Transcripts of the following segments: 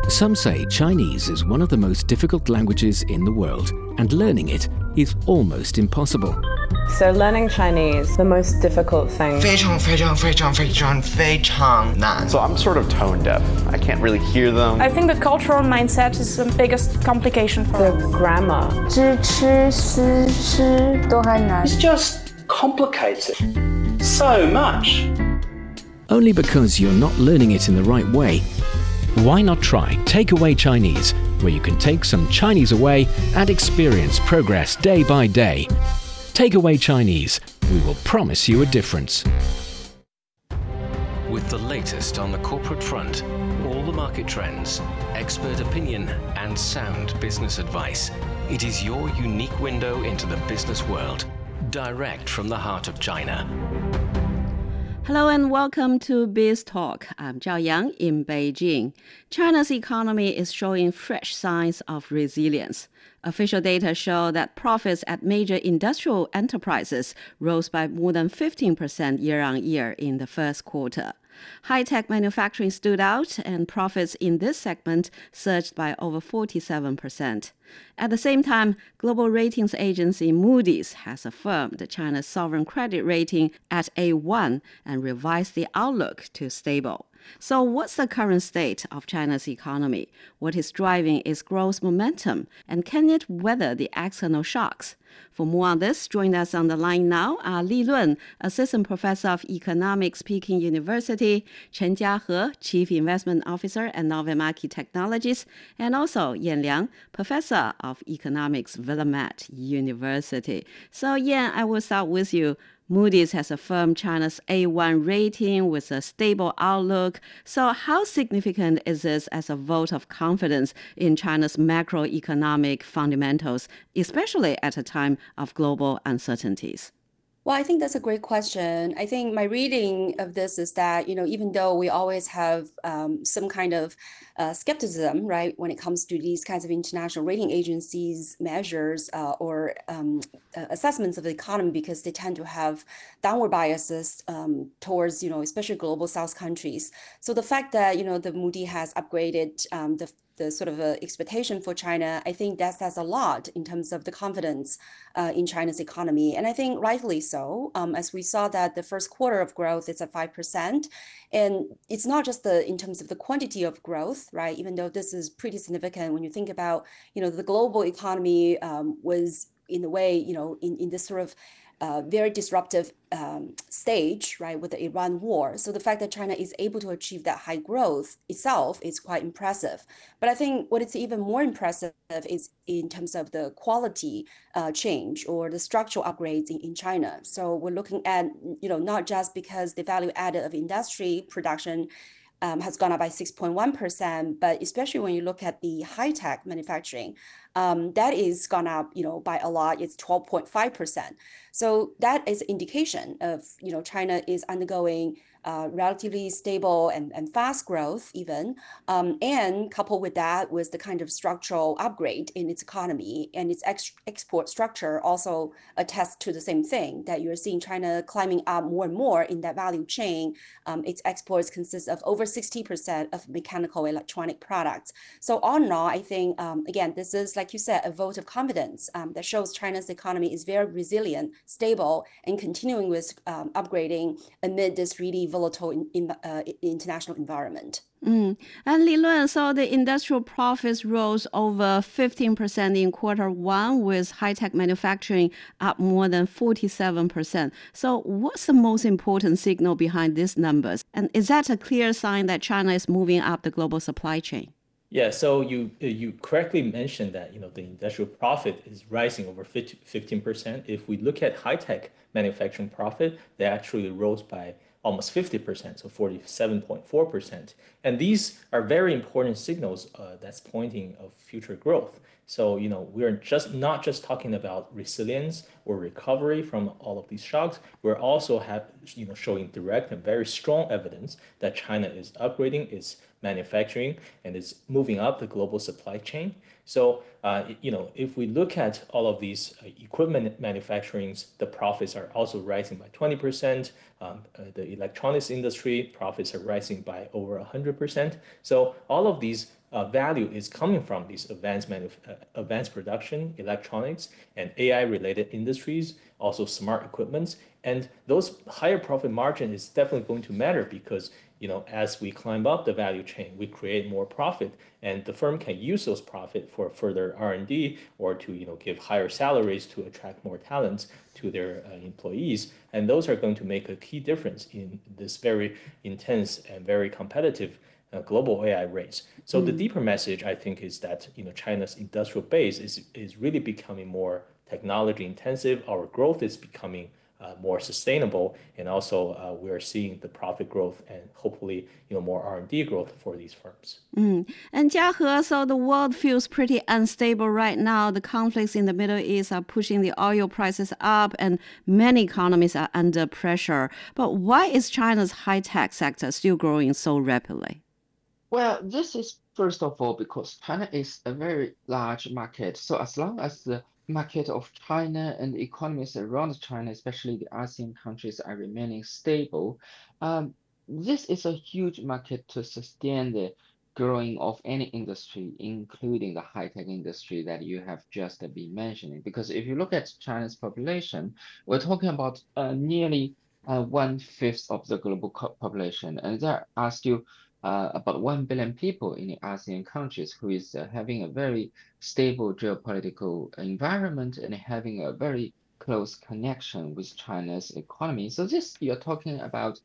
Some say Chinese is one of the most difficult languages in the world, and learning it is almost impossible. So learning Chinese, the most difficult thing. 非常非常非常非常非常难. So I'm sort of tone deaf. I can't really hear them. I think the cultural mindset is the biggest complication for The grammar. 知吃思吃都很难。 It's just complicated so much. Only because you're not learning it in the right way. Why not try Takeaway Chinese, where you can take some Chinese away and experience progress day by day. Takeaway Chinese, we will promise you a difference. With the latest on the corporate front, all the market trends, expert opinion, and sound business advice, it is your unique window into the business world, direct from the heart of China. Hello and welcome to Biz Talk. I'm Zhao Yang in Beijing. China's economy is showing fresh signs of resilience. Official data show that profits at major industrial enterprises rose by more than 15% year-on-year in the first quarter. High-tech manufacturing stood out, and profits in this segment surged by over 47%. At the same time, global ratings agency Moody's has affirmed China's sovereign credit rating at A1 and revised the outlook to stable. So what's the current state of China's economy? What is driving its growth momentum? And can it weather the external shocks? For more on this, join us on the line now are Li Lun, Assistant Professor of Economics, Peking University, Chen Jiahe, Chief Investment Officer at Novae Market Technologies, and also Yan Liang, Professor of Economics, Willamette University. So Yan, I will start with you. Moody's has affirmed China's A1 rating with a stable outlook. So how significant is this as a vote of confidence in China's macroeconomic fundamentals, especially at a time of global uncertainties? Well, I think that's a great question. I think my reading of this is that, even though we always have some kind of skepticism, right, when it comes to these kinds of international rating agencies' measures or assessments of the economy, because they tend to have downward biases towards, especially global South countries. So the fact that, the Moody has upgraded the sort of expectation for China, I think that says a lot in terms of the confidence in China's economy. And I think rightly so, as we saw that the first quarter of growth is at 5%. And it's not just in terms of the quantity of growth, right? Even though this is pretty significant when you think about, the global economy was in a way, in this sort of very disruptive stage, right, with the Iran war. So the fact that China is able to achieve that high growth itself is quite impressive. But I think what is even more impressive is in terms of the quality change or the structural upgrades in China. So we're looking at, not just because the value added of industry production has gone up by 6.1%, but especially when you look at the high-tech manufacturing, that is gone up, by a lot. It's 12.5%. So that is an indication of, China is undergoing relatively stable and fast growth even, and coupled with that was the kind of structural upgrade in its economy, and its export structure also attests to the same thing, that you're seeing China climbing up more and more in that value chain. Its exports consist of over 60% of mechanical electronic products. So all in all, I think, again, this is, like you said, a vote of confidence that shows China's economy is very resilient, stable, and continuing with upgrading amid this really volatile international environment. And Li Lun, so the industrial profits rose over 15% in quarter one, with high-tech manufacturing up more than 47%. So what's the most important signal behind these numbers? And is that a clear sign that China is moving up the global supply chain? Yeah, so you correctly mentioned that the industrial profit is rising over 15%. If we look at high-tech manufacturing profit, they actually rose by almost 50%, so 47.4%. And these are very important signals that's pointing of future growth. So, we're not just talking about resilience or recovery from all of these shocks. We're also showing direct and very strong evidence that China is upgrading its manufacturing and is moving up the global supply chain. So, if we look at all of these equipment manufacturings, the profits are also rising by 20%. The electronics industry profits are rising by over 100%. So all of these value is coming from these advanced production, electronics, and AI-related industries, also smart equipments. And those higher profit margin is definitely going to matter because as we climb up the value chain, we create more profit, and the firm can use those profit for further R&D or to give higher salaries to attract more talents to their employees. And those are going to make a key difference in this very intense and very competitive global AI race. So the deeper message, I think, is that China's industrial base is really becoming more technology intensive. Our growth is becoming more sustainable, and also we are seeing the profit growth and hopefully more R&D growth for these firms. And Jiahe, so the world feels pretty unstable right now. The conflicts in the Middle East are pushing the oil prices up, and many economies are under pressure. But why is China's high-tech sector still growing so rapidly? Well, this is first of all because China is a very large market. So as long as the market of China and economies around China, especially the ASEAN countries, are remaining stable, this is a huge market to sustain the growing of any industry, including the high-tech industry that you have just been mentioning. Because if you look at China's population, we're talking about nearly 1/5 of the global population, and there are still about 1 billion people in the ASEAN countries who is having a very stable geopolitical environment and having a very close connection with China's economy. So this, you're talking about,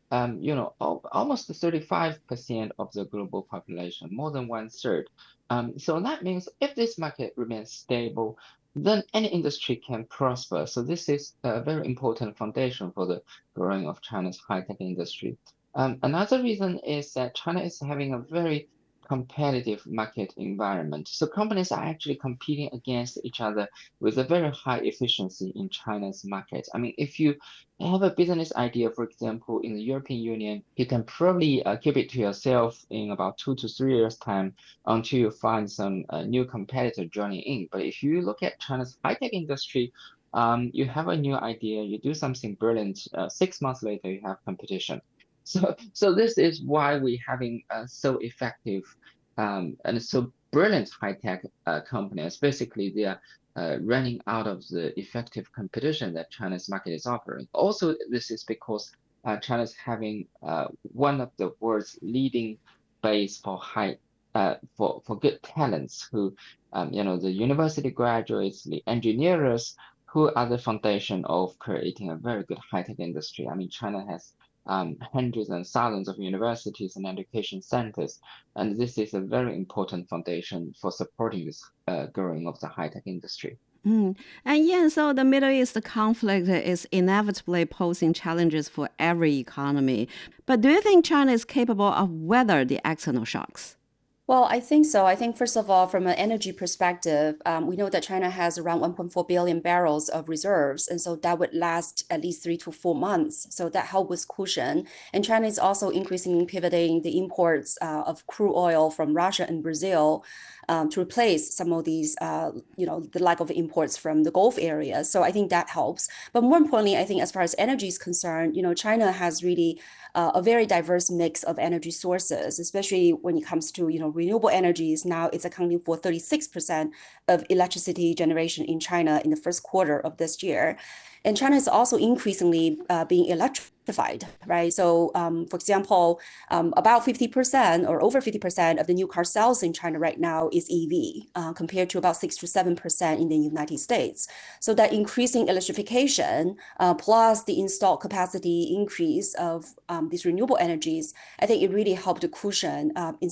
almost 35% of the global population, more than 1/3. So that means if this market remains stable, then any industry can prosper. So this is a very important foundation for the growing of China's high-tech industry. Another reason is that China is having a very competitive market environment. So companies are actually competing against each other with a very high efficiency in China's market. I mean, if you have a business idea, for example, in the European Union, you can probably keep it to yourself in about 2 to 3 years' time until you find some new competitor joining in. But if you look at China's high-tech industry, you have a new idea, you do something brilliant, 6 months later, you have competition. So this is why we're having so effective and so brilliant high-tech companies. Basically, they are running out of the effective competition that China's market is offering. Also, this is because China's having one of the world's leading base for for good talents who, the university graduates, the engineers, who are the foundation of creating a very good high-tech industry. I mean, China has hundreds and thousands of universities and education centers, and this is a very important foundation for supporting this growing of the high-tech industry. And yeah, so the Middle East conflict is inevitably posing challenges for every economy. But do you think China is capable of weather the external shocks? Well, I think so. I think, first of all, from an energy perspective, we know that China has around 1.4 billion barrels of reserves. And so that would last at least 3 to 4 months. So that helps with cushion. And China is also increasingly pivoting the imports of crude oil from Russia and Brazil to replace some of these, the lack of imports from the Gulf area. So I think that helps. But more importantly, I think as far as energy is concerned, China has really a very diverse mix of energy sources, especially when it comes to, renewable energies. Now it's accounting for 36% of electricity generation in China in the first quarter of this year. And China is also increasingly being electrified, right? So, for example, about 50% or over 50% of the new car sales in China right now is EV, compared to about 6 to 7% in the United States. So that increasing electrification plus the installed capacity increase of these renewable energies, I think it really helped to cushion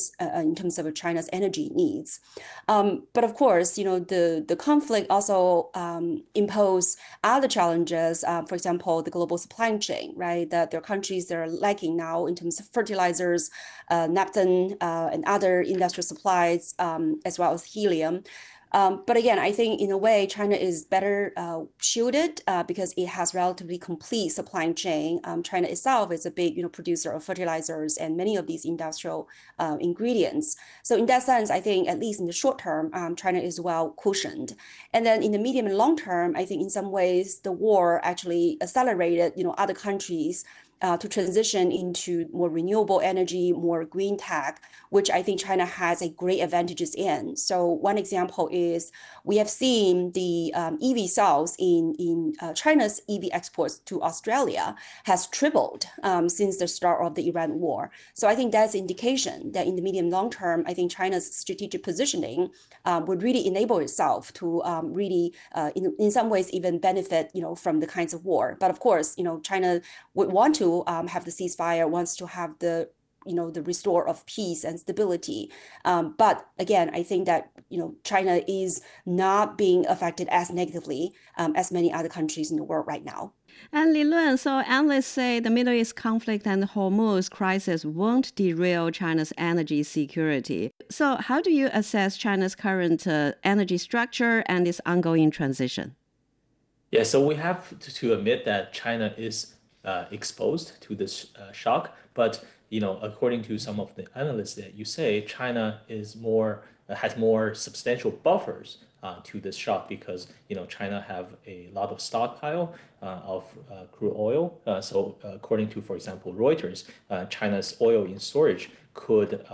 in terms of China's energy needs. But of course, the conflict also imposed other challenges. For example, the global supply chain, right? That there are countries that are lacking now in terms of fertilizers, naphtha, and other industrial supplies, as well as helium. But again, I think in a way, China is better shielded because it has relatively complete supply chain. China itself is a big producer of fertilizers and many of these industrial ingredients. So in that sense, I think at least in the short term, China is well cushioned. And then in the medium and long term, I think in some ways the war actually accelerated other countries to transition into more renewable energy, more green tech, which I think China has a great advantages in. So one example is we have seen the EV sales in China's EV exports to Australia has tripled since the start of the Iran war. So I think that's indication that in the medium long term, I think China's strategic positioning would really enable itself to really, in some ways, even benefit, from the kinds of war. But of course, China would want to have the ceasefire, wants to have the restore of peace and stability. But again, I think that, China is not being affected as negatively as many other countries in the world right now. And Li Lun, so analysts say the Middle East conflict and Hormuz crisis won't derail China's energy security. So how do you assess China's current energy structure and its ongoing transition? Yeah, so we have to admit that China is exposed to this shock, but according to some of the analysts that you say, China is has more substantial buffers to this shock because China have a lot of stockpile of crude oil. So according to, for example, Reuters, China's oil in storage could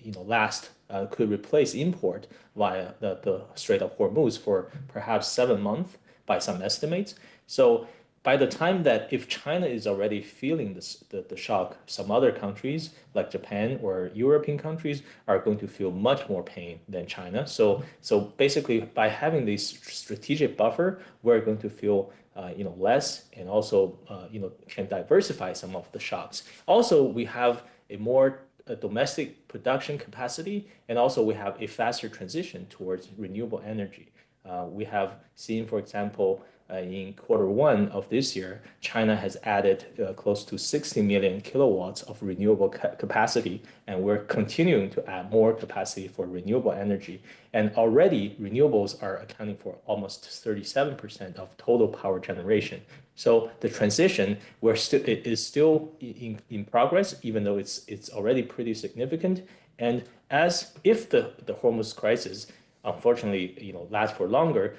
could replace import via the Strait of Hormuz for perhaps 7 months by some estimates. So by the time that if China is already feeling the shock, some other countries like Japan or European countries are going to feel much more pain than China. So basically, by having this strategic buffer, we're going to feel less, and also can diversify some of the shocks. Also, we have a more domestic production capacity, and also we have a faster transition towards renewable energy. We have seen, for example, in Q1 of this year, China has added close to 60 million kilowatts of renewable capacity, and we're continuing to add more capacity for renewable energy. And already, renewables are accounting for almost 37% of total power generation. So the transition is still in progress, even though it's already pretty significant. And if the Hormuz crisis unfortunately lasts for longer,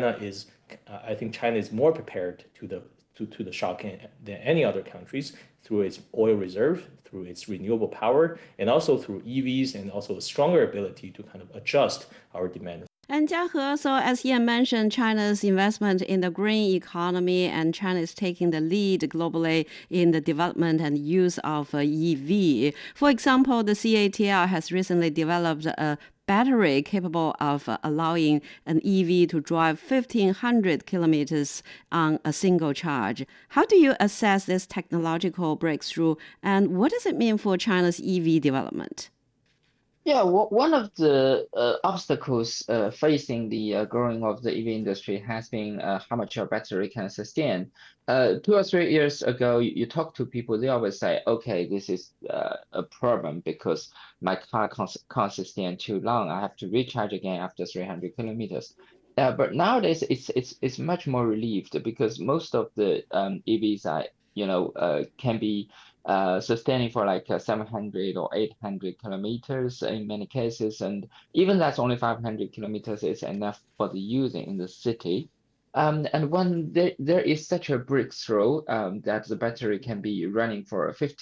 I think China is more prepared to the shock than any other countries through its oil reserve, through its renewable power, and also through EVs, and also a stronger ability to kind of adjust our demand. And Jiahe, so as Yan mentioned, China's investment in the green economy, and China is taking the lead globally in the development and use of EV. For example, the CATL has recently developed a battery capable of allowing an EV to drive 1,500 kilometers on a single charge. How do you assess this technological breakthrough, and what does it mean for China's EV development? Yeah, one of the obstacles facing the growing of the EV industry has been how much your battery can sustain. 2 or 3 years ago, you talk to people, they always say, okay, this is a problem because my car can't sustain too long. I have to recharge again after 300 kilometers. But nowadays, it's much more relieved because most of the EVs can be sustaining for like 700 or 800 kilometers in many cases, and even that's only 500 kilometers is enough for the using in the city. And when there is such a breakthrough that the battery can be running for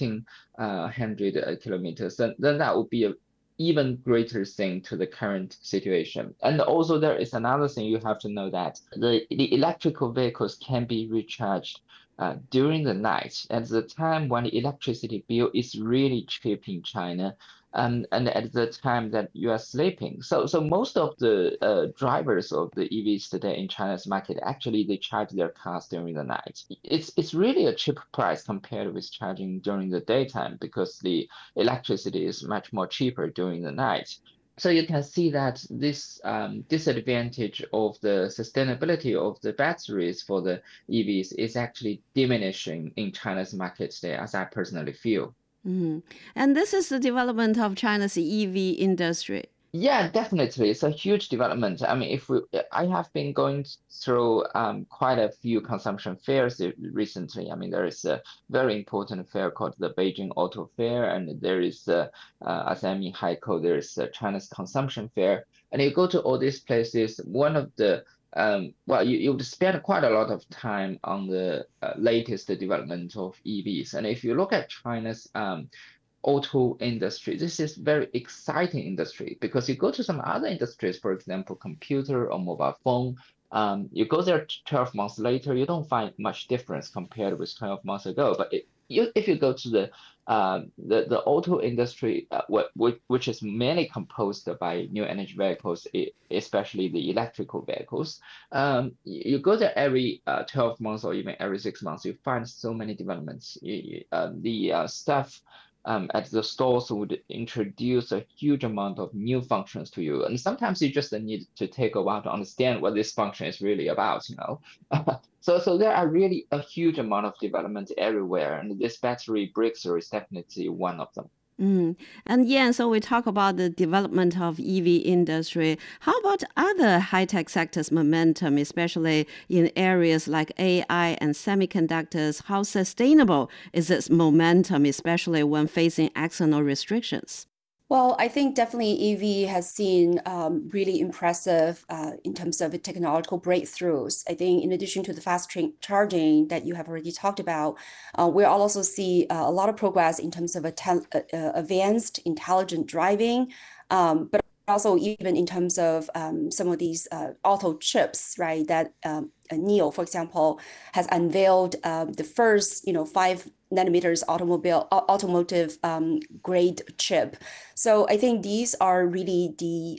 1,500 kilometers, then that would be an even greater thing to the current situation. And also there is another thing you have to know, that the electrical vehicles can be recharged during the night, at the time when the electricity bill is really cheap in China, and at the time that you are sleeping. So most of the drivers of the EVs today in China's market, actually they charge their cars during the night. It's really a cheap price compared with charging during the daytime, because the electricity is much more cheaper during the night. So you can see that this disadvantage of the sustainability of the batteries for the EVs is actually diminishing in China's market today, as I personally feel. Mm-hmm. And this is the development of China's EV industry. Yeah, definitely. It's a huge development. I mean, I have been going through quite a few consumption fairs recently. I mean, there is a very important fair called the Beijing Auto Fair, and there is, as I'm in Haikou, there is China's Consumption Fair. And you go to all these places, one of the well, you would spend quite a lot of time on the latest development of EVs. And if you look at China's auto industry, this is very exciting industry because you go to some other industries, for example, computer or mobile phone, you go there 12 months later, you don't find much difference compared with 12 months ago. But if you go to the auto industry, which is mainly composed by new energy vehicles, especially the electrical vehicles, you go there every 12 months or even every 6 months, you find so many developments. The staff at the stores would introduce a huge amount of new functions to you. And sometimes you just need to take a while to understand what this function is really about, you know. So there are really a huge amount of development everywhere. And this battery breakthrough is definitely one of them. And yeah, so we talk about the development of EV industry. How about other high-tech sectors momentum, especially in areas like AI and semiconductors? How sustainable is this momentum, especially when facing external restrictions? Well, I think definitely EV has seen really impressive in terms of technological breakthroughs. I think in addition to the fast charging that you have already talked about, we also see a lot of progress in terms of advanced intelligent driving, but also even in terms of some of these auto chips, right? That NIO, for example, has unveiled the first, 5 nanometers automotive grade chip. So I think these are really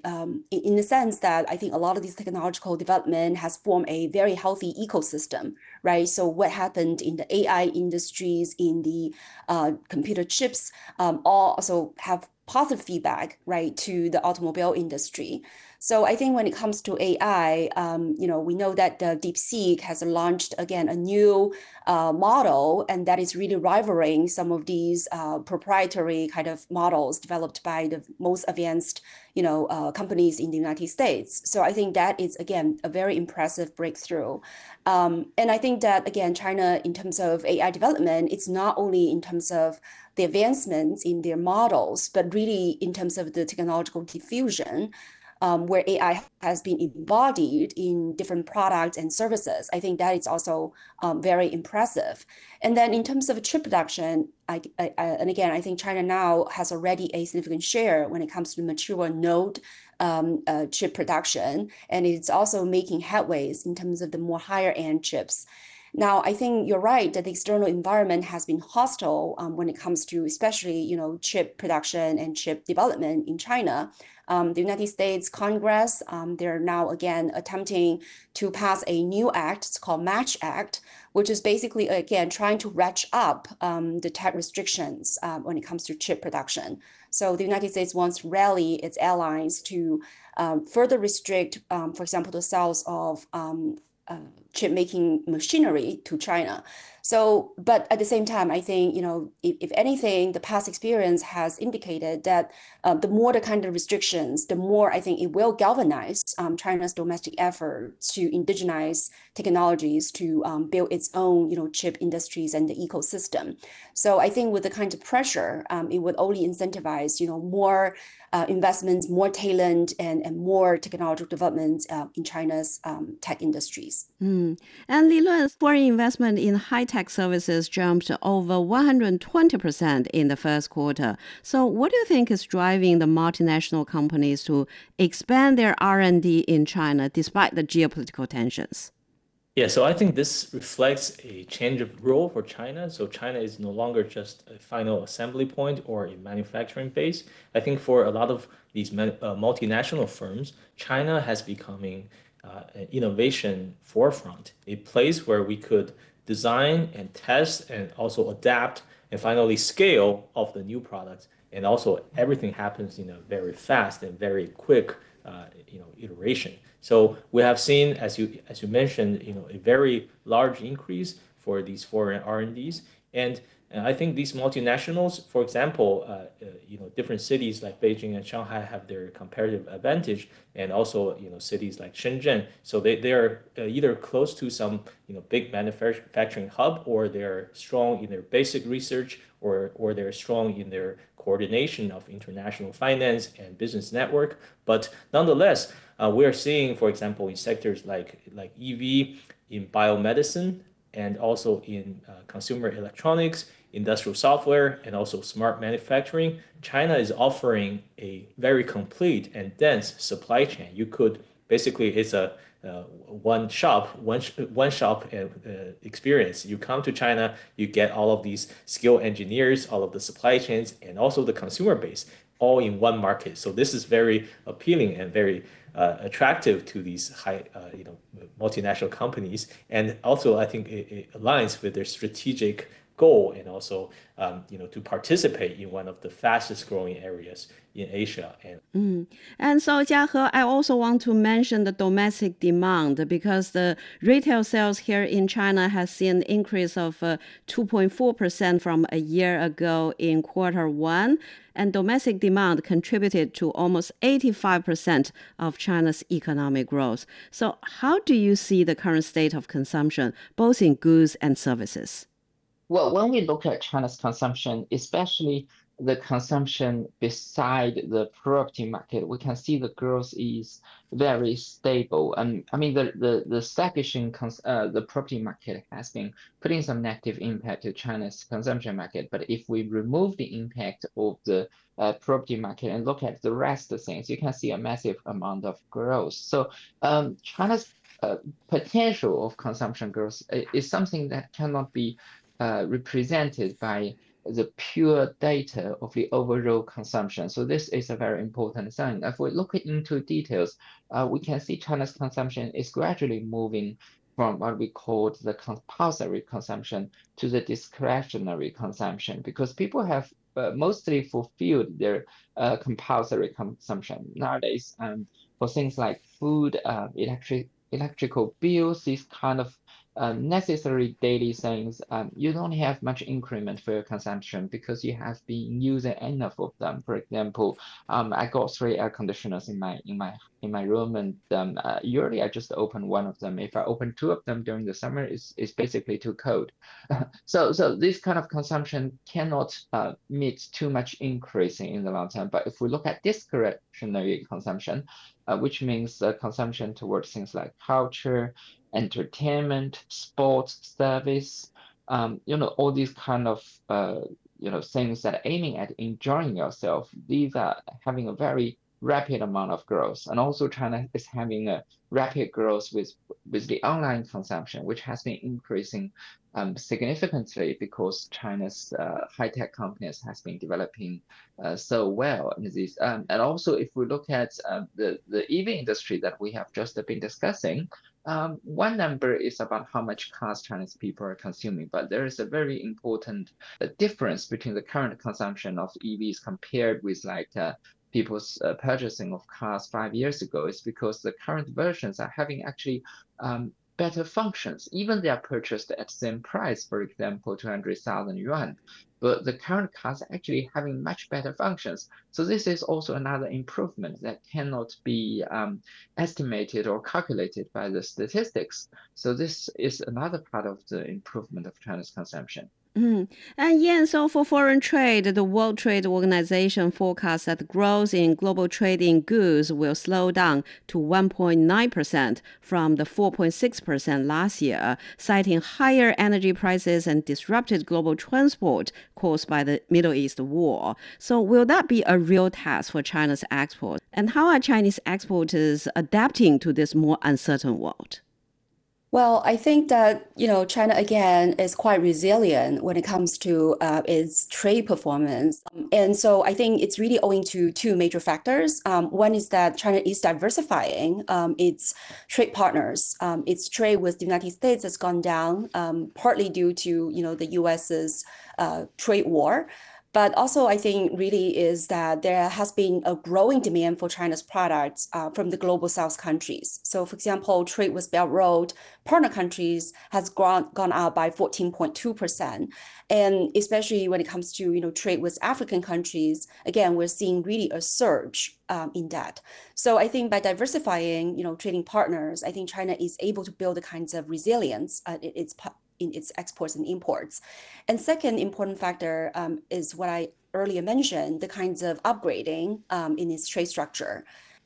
in the sense that I think a lot of this technological development has formed a very healthy ecosystem, right? So what happened in the AI industries, in the computer chips, all also have positive feedback, right, to the automobile industry. So I think when it comes to AI, we know that DeepSeek has launched again a new model, and that is really rivaling some of these proprietary kind of models developed by the most advanced, companies in the United States. So I think that is again a very impressive breakthrough. And I think that again, China, in terms of AI development, it's not only in terms of the advancements in their models, but really in terms of the technological diffusion, where AI has been embodied in different products and services. I think that is also very impressive. And then in terms of chip production, and again, I think China now has already a significant share when it comes to mature node chip production, and it's also making headways in terms of the more higher end chips. Now, I think you're right that the external environment has been hostile when it comes to especially, chip production and chip development in China. The United States Congress, they're now again attempting to pass a new act. It's called MATCH Act, which is basically, again, trying to ratchet up the tech restrictions when it comes to chip production. So the United States wants to rally its allies to further restrict, for example, the sales of chip making machinery to China. So, but at the same time, I think, if anything, the past experience has indicated that the more the kind of restrictions, the more I think it will galvanize China's domestic effort to indigenize technologies to build its own, chip industries and the ecosystem. So I think with the kind of pressure, it would only incentivize, more investments, more talent, and more technological development in China's tech industries. And Li Luan, foreign investment in high-tech services jumped over 120% in the first quarter. So what do you think is driving the multinational companies to expand their R&D in China despite the geopolitical tensions? Yeah, so I think this reflects a change of role for China. So China is no longer just a final assembly point or a manufacturing base. I think for a lot of these multinational firms, China has becoming an innovation forefront, a place where we could design and test and also adapt and finally scale of the new products. And also everything happens in a very fast and very quick iteration. So we have seen, as you mentioned, a very large increase for these foreign R&Ds. And I think these multinationals, for example, different cities like Beijing and Shanghai have their comparative advantage, and also cities like Shenzhen. So they are either close to some big manufacturing hub, or they're strong in their basic research, or they're strong in their coordination of international finance and business network. But nonetheless, We are seeing, for example, in sectors like EV, in biomedicine, and also in consumer electronics, industrial software, and also smart manufacturing, China is offering a very complete and dense supply chain. You could basically, it's a one shop experience. You come to China, you get all of these skilled engineers, all of the supply chains, and also the consumer base all in one market. So this is very appealing and very attractive to these high, multinational companies. And also, I think it aligns with their strategic goal and also, to participate in one of the fastest growing areas in Asia. And so, Jiahe, I also want to mention the domestic demand because the retail sales here in China has seen an increase of 2.4% from a year ago in Q1. And domestic demand contributed to almost 85% of China's economic growth. So how do you see the current state of consumption, both in goods and services? Well, when we look at China's consumption, especially the consumption beside the property market, we can see the growth is very stable. And I mean, the sluggish in the property market has been putting some negative impact to China's consumption market. But if we remove the impact of the property market and look at the rest of things, you can see a massive amount of growth. So China's potential of consumption growth is something that cannot be represented by the pure data of the overall consumption. So this is a very important thing. If we look into details, we can see China's consumption is gradually moving from what we call the compulsory consumption to the discretionary consumption, because people have mostly fulfilled their compulsory consumption nowadays. For things like food, electrical bills, these kind of necessary daily things, you don't have much increment for your consumption because you have been using enough of them. For example, I got 3 air conditioners in my room, and usually I just open one of them. If I open 2 of them during the summer, it's basically too cold. So this kind of consumption cannot meet too much increasing in the long term. But if we look at discretionary consumption, which means consumption towards things like culture, entertainment, sports, service, all these kind of things that are aiming at enjoying yourself. These are having a very rapid amount of growth, and also China is having a rapid growth with the online consumption, which has been increasing significantly because China's high-tech companies has been developing so well in this. And also, if we look at the EV industry that we have just been discussing, one number is about how much cars Chinese people are consuming, but there is a very important difference between the current consumption of EVs compared with people's purchasing of cars 5 years ago. Is because the current versions are having actually better functions. Even they are purchased at the same price, for example, 200,000 yuan. But the current cars are actually having much better functions. So this is also another improvement that cannot be estimated or calculated by the statistics. So this is another part of the improvement of China's consumption. And Yan, so for foreign trade, the World Trade Organization forecasts that growth in global trade in goods will slow down to 1.9% from the 4.6% last year, citing higher energy prices and disrupted global transport caused by the Middle East war. So will that be a real task for China's exports? And how are Chinese exporters adapting to this more uncertain world? Well, I think that, China, again, is quite resilient when it comes to its trade performance. And so I think it's really owing to 2 major factors. One is that China is diversifying its trade partners. Its trade with the United States has gone down, partly due to, the US's trade war. But also, I think really is that there has been a growing demand for China's products from the global South countries. So, for example, trade with Belt Road partner countries has gone up by 14.2%. And especially when it comes to, trade with African countries, again, we're seeing really a surge in that. So I think by diversifying, trading partners, I think China is able to build the kinds of resilience in its exports and imports. And second important factor is what I earlier mentioned, the kinds of upgrading in its trade structure.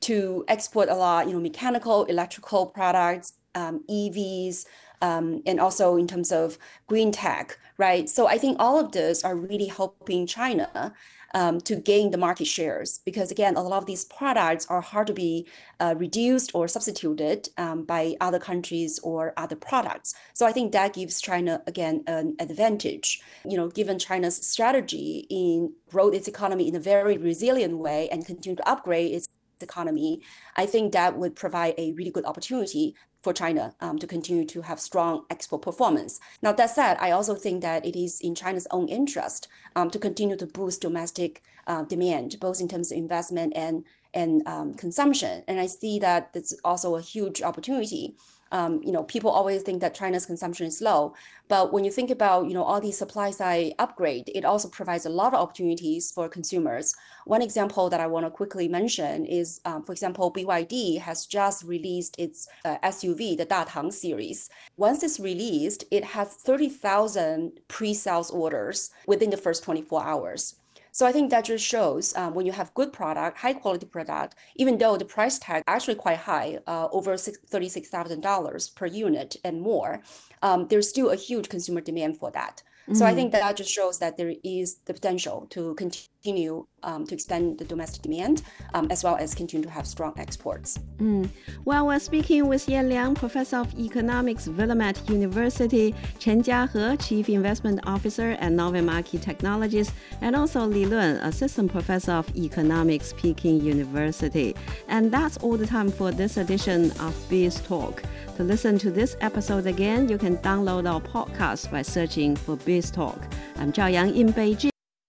to export a lot, mechanical, electrical products, EVs, and also in terms of green tech, right? So I think all of this are really helping China to gain the market shares, because again, a lot of these products are hard to be reduced or substituted by other countries or other products. So I think that gives China, again, an advantage, given China's strategy in grow its economy in a very resilient way and continue to upgrade its economy. I think that would provide a really good opportunity for China to continue to have strong export performance. Now, that said, I also think that it is in China's own interest to continue to boost domestic demand, both in terms of investment and consumption. And I see that it's also a huge opportunity. People always think that China's consumption is low, but when you think about, all these supply side upgrade, it also provides a lot of opportunities for consumers. One example that I want to quickly mention is, for example, BYD has just released its SUV, the Datang series. Once it's released, it has 30,000 pre-sales orders within the first 24 hours. So I think that just shows when you have good product, high quality product, even though the price tag actually quite high, over $36,000 per unit and more, there's still a huge consumer demand for that. So I think that just shows that there is the potential to continue to expand the domestic demand, as well as continue to have strong exports. Well, we're speaking with Yan Liang, Professor of Economics, Willamette University, Chen Jiahe, Chief Investment Officer at Novel Market Technologies, and also Li Lun, Assistant Professor of Economics, Peking University. And that's all the time for this edition of Biz Talk. To listen to this episode again, you can download our podcast by searching for Biz Talk. I'm Zhao Yang in Beijing.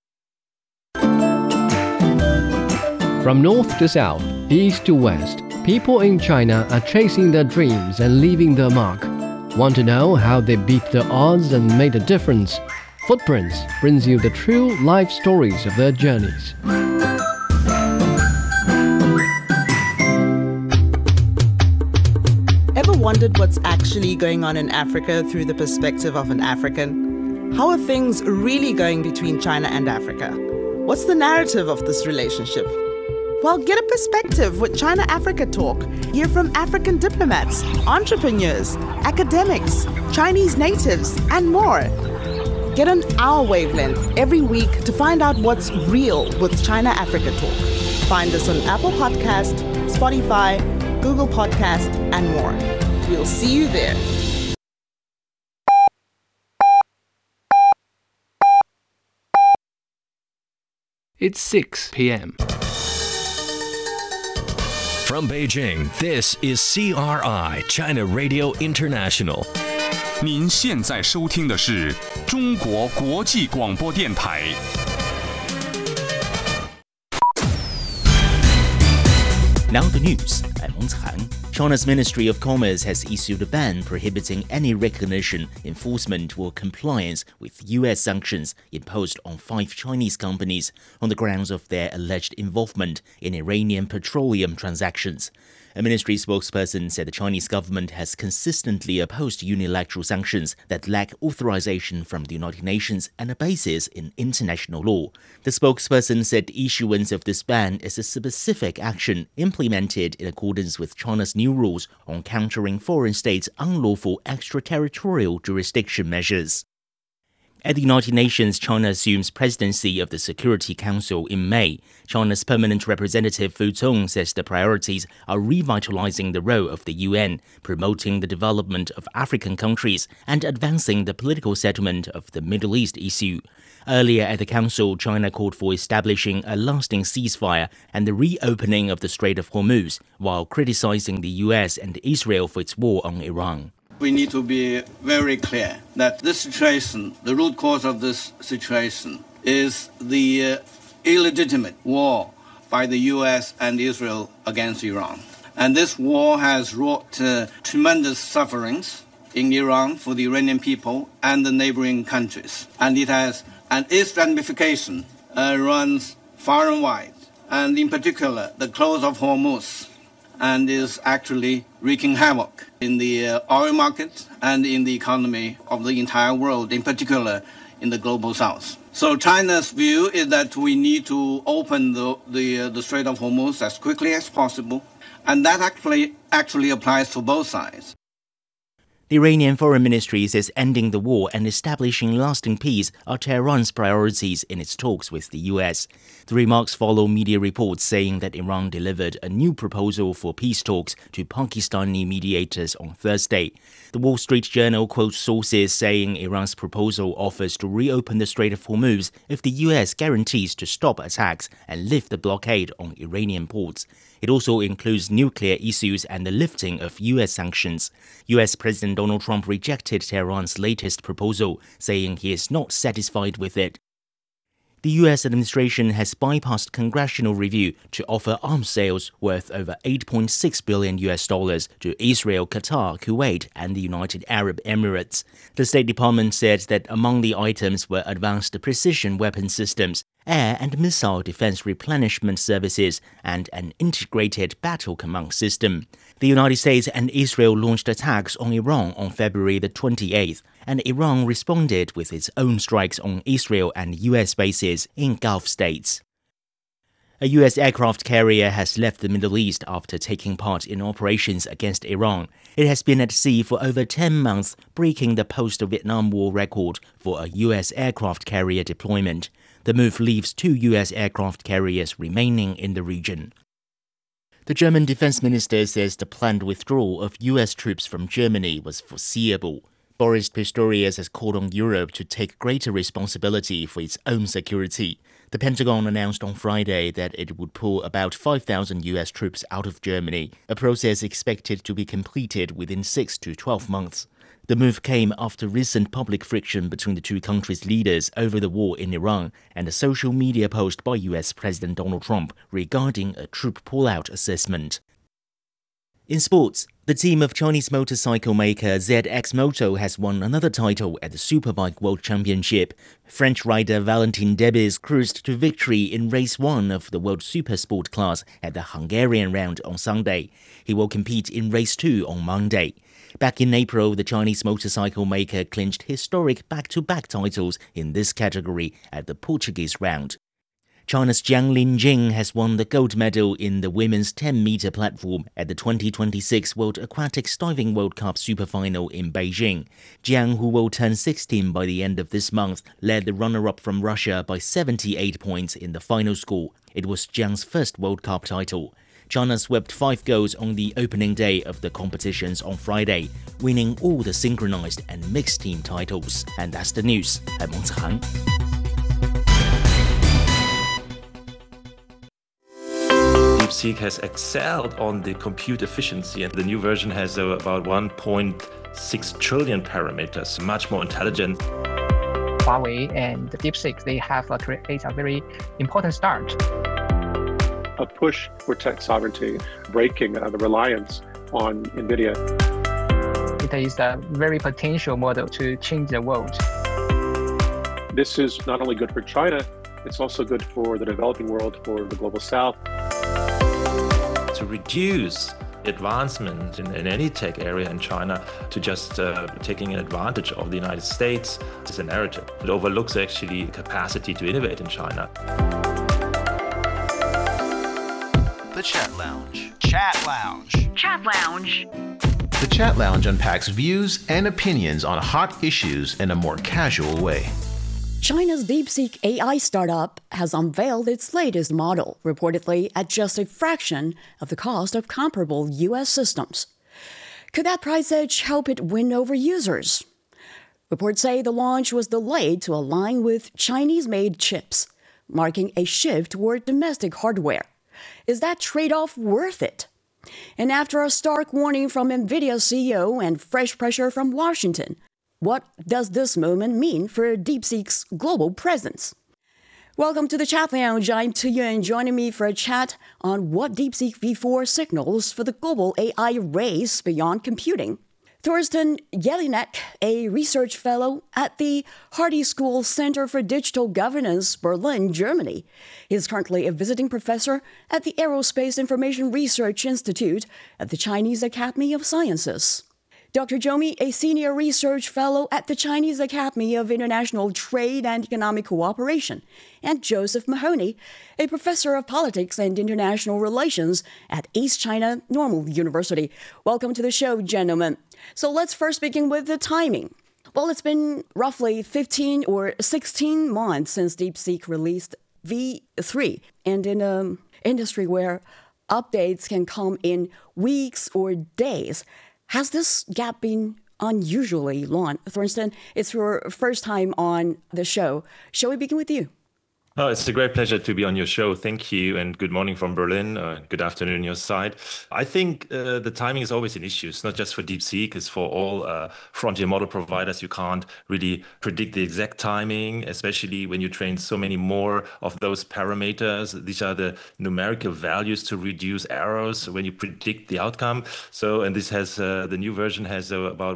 From north to south, east to west, people in China are chasing their dreams and leaving their mark. Want to know how they beat the odds and made a difference? Footprints brings you the true life stories of their journeys. Ever wondered what's actually going on in Africa through the perspective of an African? How are things really going between China and Africa? What's the narrative of this relationship? Well, get a perspective with China-Africa Talk. Hear from African diplomats, entrepreneurs, academics, Chinese natives, and more. Get on our wavelength every week to find out what's real with China-Africa Talk. Find us on Apple Podcast, Spotify, Google Podcast, and more. We'll see you there. It's 6 p.m. From Beijing, this is CRI, China Radio International. 您现在收听的是中国国际广播电台。 Now the news. I'm Meng Can. China's Ministry of Commerce has issued a ban prohibiting any recognition, enforcement, or compliance with U.S. sanctions imposed on 5 Chinese companies on the grounds of their alleged involvement in Iranian petroleum transactions. A ministry spokesperson said the Chinese government has consistently opposed unilateral sanctions that lack authorization from the United Nations and a basis in international law. The spokesperson said the issuance of this ban is a specific action implemented in accordance with China's new rules on countering foreign states' unlawful extraterritorial jurisdiction measures. At the United Nations, China assumes presidency of the Security Council in May. China's permanent representative Fu Cong says the priorities are revitalizing the role of the UN, promoting the development of African countries, and advancing the political settlement of the Middle East issue. Earlier at the Council, China called for establishing a lasting ceasefire and the reopening of the Strait of Hormuz, while criticizing the US and Israel for its war on Iran. We need to be very clear that this situation, the root cause of this situation, is the illegitimate war by the US and Israel against Iran. And this war has wrought tremendous sufferings in Iran for the Iranian people and the neighboring countries. And its ramification runs far and wide, and in particular the close of Hormuz, and is actually wreaking havoc in the oil market and in the economy of the entire world, in particular in the global south. So China's view is that we need to open the Strait of Hormuz as quickly as possible, and that actually applies to both sides. The Iranian Foreign Ministry says ending the war and establishing lasting peace are Tehran's priorities in its talks with the US. The remarks follow media reports saying that Iran delivered a new proposal for peace talks to Pakistani mediators on Thursday. The Wall Street Journal quotes sources saying Iran's proposal offers to reopen the Strait of Hormuz if the US guarantees to stop attacks and lift the blockade on Iranian ports. It also includes nuclear issues and the lifting of US sanctions. US President Donald Trump rejected Tehran's latest proposal, saying he is not satisfied with it. The US administration has bypassed congressional review to offer arms sales worth over $8.6 billion to Israel, Qatar, Kuwait, and the United Arab Emirates. The State Department said that among the items were advanced precision weapon systems, air and missile defense replenishment services, and an integrated battle command system. The United States and Israel launched attacks on Iran on February the 28th, and Iran responded with its own strikes on Israel and US bases in Gulf states. A US aircraft carrier has left the Middle East after taking part in operations against Iran. It has been at sea for over 10 months, breaking the post-Vietnam War record for a US aircraft carrier deployment. The move leaves 2 US aircraft carriers remaining in the region. The German defense minister says the planned withdrawal of US troops from Germany was foreseeable. Boris Pistorius has called on Europe to take greater responsibility for its own security. The Pentagon announced on Friday that it would pull about 5,000 US troops out of Germany, a process expected to be completed within 6 to 12 months. The move came after recent public friction between the two countries' leaders over the war in Iran and a social media post by US President Donald Trump regarding a troop pullout assessment. In sports, the team of Chinese motorcycle maker ZX Moto has won another title at the Superbike World Championship. French rider Valentin Debis cruised to victory in Race 1 of the World Supersport class at the Hungarian round on Sunday. He will compete in Race 2 on Monday. Back in April, the Chinese motorcycle maker clinched historic back-to-back titles in this category at the Portuguese round. China's Jiang Linjing has won the gold medal in the women's 10-meter platform at the 2026 World Aquatics Diving World Cup Superfinal in Beijing. Jiang, who will turn 16 by the end of this month, led the runner-up from Russia by 78 points in the final score. It was Jiang's first World Cup title. China swept 5 goals on the opening day of the competitions on Friday, winning all the synchronized and mixed team titles. And that's the news. I'm Meng Chan. DeepSeek has excelled on the compute efficiency, and the new version has about 1.6 trillion parameters, much more intelligent. Huawei and DeepSeek, they have created a very important start. A push for tech sovereignty, breaking the reliance on NVIDIA. It is a very potential model to change the world. This is not only good for China, it's also good for the developing world, for the global south. To reduce advancement in any tech area in China to just taking advantage of the United States is a narrative. It overlooks actually capacity to innovate in China. The Chat Lounge. Chat Lounge. Chat Lounge. The Chat Lounge unpacks views and opinions on hot issues in a more casual way. China's DeepSeek AI startup has unveiled its latest model, reportedly at just a fraction of the cost of comparable US systems. Could that price edge help it win over users? Reports say the launch was delayed to align with Chinese-made chips, marking a shift toward domestic hardware. Is that trade-off worth it? And after a stark warning from NVIDIA CEO and fresh pressure from Washington, what does this moment mean for DeepSeek's global presence? Welcome to the Chat Lounge. I'm Tuyuan, joining me for a chat on what DeepSeek V4 signals for the global AI race beyond computing. Thorsten Jelinek, a research fellow at the Hardy School Center for Digital Governance, Berlin, Germany. He is currently a visiting professor at the Aerospace Information Research Institute at the Chinese Academy of Sciences. Dr. Zhou Mi, a senior research fellow at the Chinese Academy of International Trade and Economic Cooperation, and Joseph Mahoney, a professor of politics and international relations at East China Normal University. Welcome to the show, gentlemen. So let's first begin with the timing. Well, it's been roughly 15 or 16 months since DeepSeek released V3, and in an industry where updates can come in weeks or days, has this gap been unusually long? Thorsten, it's your first time on the show. Shall we begin with you? Oh, it's a great pleasure to be on your show. Thank you. And good morning from Berlin. Good afternoon on your side. I think the timing is always an issue. It's not just for DeepSeek. It's for all frontier model providers. You can't really predict the exact timing, especially when you train so many more of those parameters. These are the numerical values to reduce errors when you predict the outcome. So, and this has, the new version has about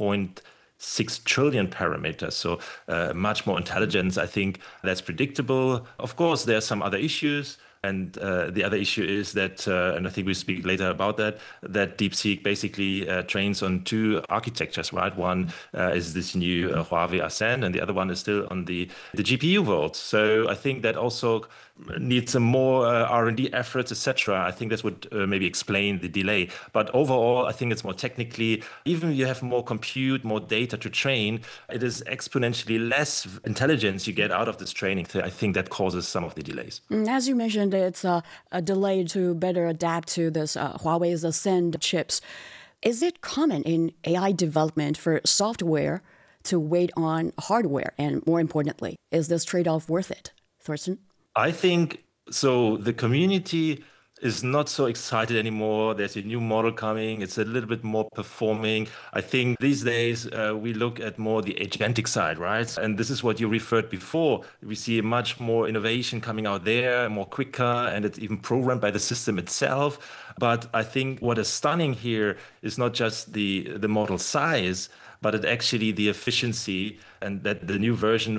1.6 trillion parameters, so much more intelligence. I think that's predictable. Of course, there are some other issues. And the other issue is that, and I think we speak later about that DeepSeek basically trains on two architectures, right? One is this new Huawei Ascend, and the other one is still on the GPU world. So I think that also needs some more R&D efforts, etc. I think this would maybe explain the delay. But overall, I think it's more technically, even if you have more compute, more data to train, it is exponentially less intelligence you get out of this training. So I think that causes some of the delays. As you mentioned, it's a delay to better adapt to this Huawei's Ascend chips. Is it common in AI development for software to wait on hardware? And more importantly, is this trade-off worth it? Thorsten? I think so. The community is not so excited anymore. There's a new model coming. It's a little bit more performing. I think these days we look at more the agentic side, right? And this is what you referred before. We see much more innovation coming out there, more quicker, and it's even programmed by the system itself. But I think what is stunning here is not just the model size, but it actually the efficiency, and that the new version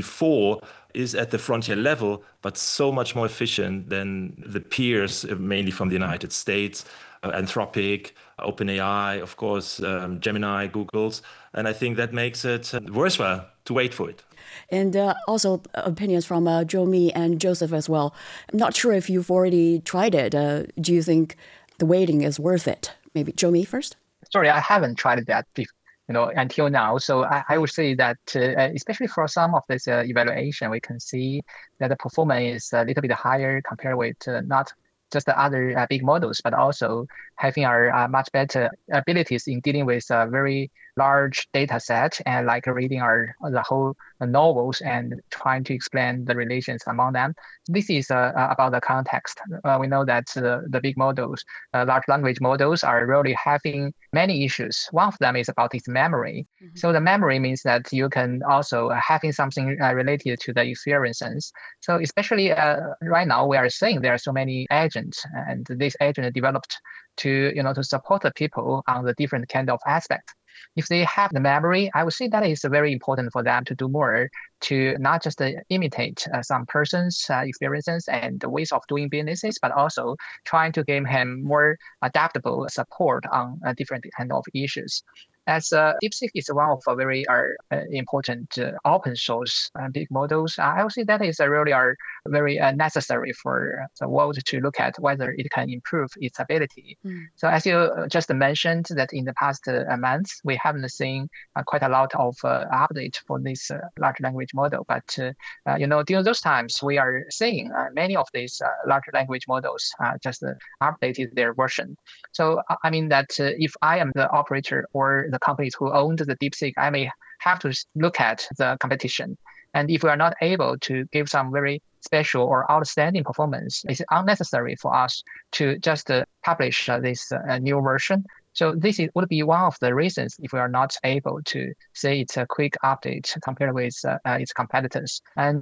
V4 is at the frontier level, but so much more efficient than the peers, mainly from the United States, Anthropic, OpenAI, of course, Gemini, Google's. And I think that makes it worthwhile to wait for it. And also opinions from Zhou Mi and Joseph as well. I'm not sure if you've already tried it. Do you think the waiting is worth it? Maybe Zhou Mi first? Sorry, I haven't tried that before. Until now. So I would say that especially for some of this evaluation, we can see that the performance is a little bit higher compared with not just the other big models, but also having our much better abilities in dealing with a very large data set and like reading the whole novels and trying to explain the relations among them. This is about the context. We know that the big models, large language models, are really having many issues. One of them is about its memory. Mm-hmm. So the memory means that you can also having something related to the experiences. So especially right now, we are seeing there are so many agents, and this agent developed to support the people on the different kind of aspects. If they have the memory, I would say that is very important for them to do more to not just imitate some person's experiences and ways of doing businesses, but also trying to give him more adaptable support on different kind of issues. As DeepSeek is one of a very important open source big models, I would say that is really very necessary for the world to look at whether it can improve its ability. So as you just mentioned, that in the past months, we haven't seen quite a lot of update for this large language model. But during those times, we are seeing many of these large language models just updated their version. So I mean that if I am the operator or the companies who owned the DeepSeek, I may have to look at the competition. And if we are not able to give some very special or outstanding performance, it's unnecessary for us to just publish this new version. So this would be one of the reasons if we are not able to say it's a quick update compared with its competitors. And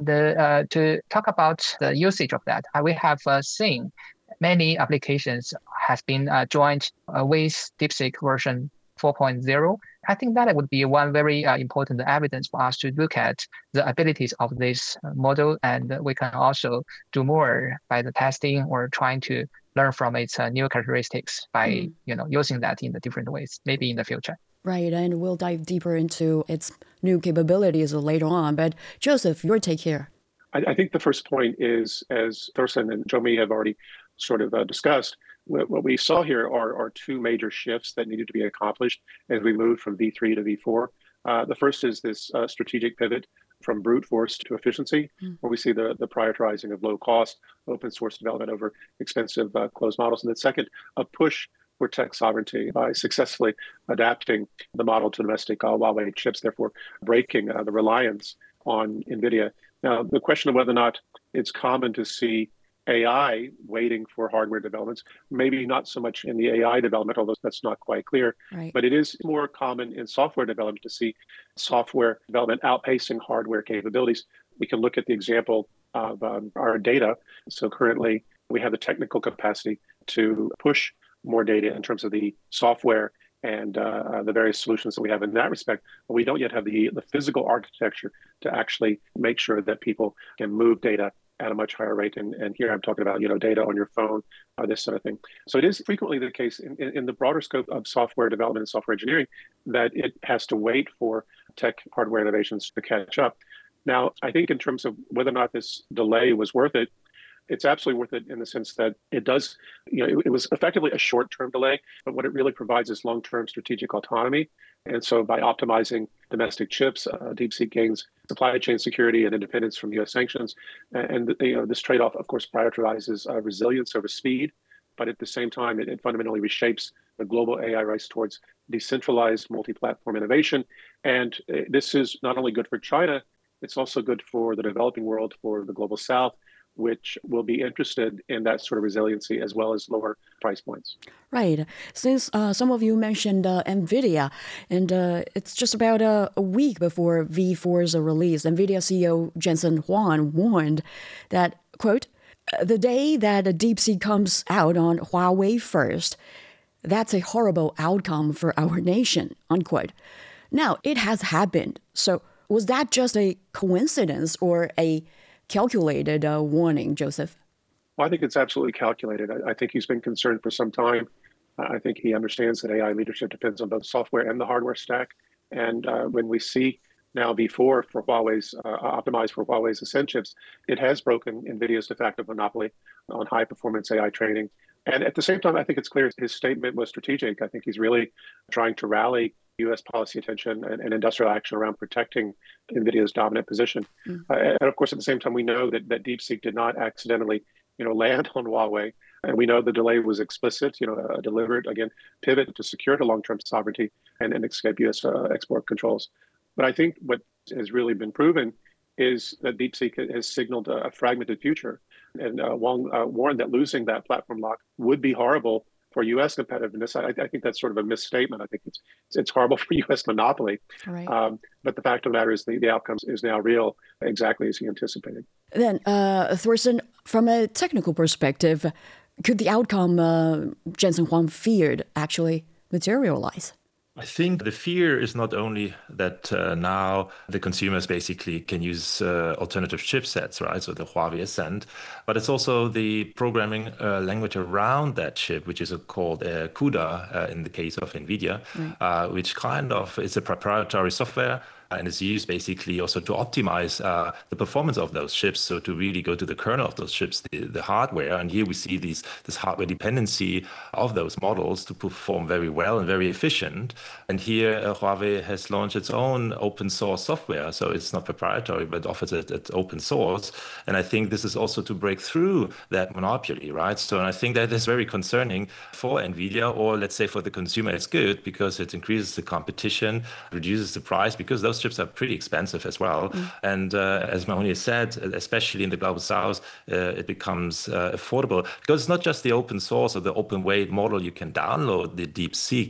to talk about the usage of that, we have seen many applications has been joined with DeepSeek version 4.0. I think that would be one very important evidence for us to look at the abilities of this model, and we can also do more by the testing or trying to learn from its new characteristics by using that in the different ways, maybe in the future. Right, and we'll dive deeper into its new capabilities later on. But Joseph, your take here. I think the first point is, as Thorsten and Zhongmei have already sort of discussed, what we saw here are two major shifts that needed to be accomplished as we moved from V3 to V4. The first is this strategic pivot from brute force to efficiency, where we see the prioritizing of low cost, open source development over expensive closed models. And then second, a push for tech sovereignty by successfully adapting the model to domestic Huawei chips, therefore breaking the reliance on NVIDIA. Now, the question of whether or not it's common to see AI waiting for hardware developments, maybe not so much in the AI development, although that's not quite clear, but it is more common in software development to see software development outpacing hardware capabilities. We can look at the example of our data. So currently we have the technical capacity to push more data in terms of the software and the various solutions that we have in that respect, but we don't yet have the physical architecture to actually make sure that people can move data at a much higher rate. And here I'm talking about, data on your phone, this sort of thing. So it is frequently the case in the broader scope of software development and software engineering that it has to wait for tech hardware innovations to catch up. Now, I think in terms of whether or not this delay was worth it, it's absolutely worth it in the sense that it does, it was effectively a short-term delay, but what it really provides is long-term strategic autonomy. And so by optimizing domestic chips, DeepSeek gains supply chain security and independence from U.S. sanctions. And this trade-off, of course, prioritizes resilience over speed, but at the same time, it fundamentally reshapes the global AI race towards decentralized multi-platform innovation. And this is not only good for China, it's also good for the developing world, for the global South, which will be interested in that sort of resiliency as well as lower price points. Right. Since some of you mentioned NVIDIA, and it's just about a week before V4's release, NVIDIA CEO Jensen Huang warned that, quote, the day that DeepSeek comes out on Huawei first, that's a horrible outcome for our nation, unquote. Now, it has happened. So was that just a coincidence or a calculated warning, Joseph? Well, I think it's absolutely calculated. I think he's been concerned for some time. I think he understands that AI leadership depends on both software and the hardware stack. And when we see now V4 for Huawei's, optimized for Huawei's Ascend chips, it has broken NVIDIA's de facto monopoly on high performance AI training. And at the same time, I think it's clear his statement was strategic. I think he's really trying to rally U.S. policy attention and industrial action around protecting NVIDIA's dominant position. And of course, at the same time, we know that DeepSeek did not accidentally, land on Huawei. And we know the delay was explicit, a deliberate, again, pivot to secure the long-term sovereignty and escape U.S. export controls. But I think what has really been proven is that DeepSeek has signaled a fragmented future. And Wang warned that losing that platform lock would be horrible for U.S. competitiveness. I think that's sort of a misstatement. I think it's horrible for U.S. monopoly. Right. But the fact of the matter is the outcome is now real, exactly as he anticipated. Then, Thorsten, from a technical perspective, could the outcome Jensen Huang feared actually materialize? I think the fear is not only that now the consumers basically can use alternative chipsets, right? So the Huawei Ascend, but it's also the programming language around that chip, which is called CUDA in the case of NVIDIA, which kind of is a proprietary software and is used basically also to optimize the performance of those chips. So to really go to the kernel of those chips, the hardware. And here we see this hardware dependency of those models to perform very well and very efficient. And here Huawei has launched its own open source software. So it's not proprietary, but offers it at open source. And I think this is also to break through that monopoly, right? So and I think that is very concerning for NVIDIA, or let's say for the consumer, it's good because it increases the competition, reduces the price, because those chips are pretty expensive as well. And as Mahoney said, especially in the global South, it becomes affordable because it's not just the open source or the open weight model you can download the DeepSeek